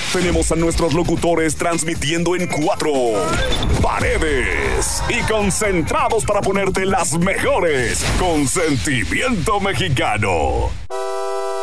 Tenemos a nuestros locutores transmitiendo en 4 paredes y concentrados para ponerte las mejores con Sentimiento Mexicano.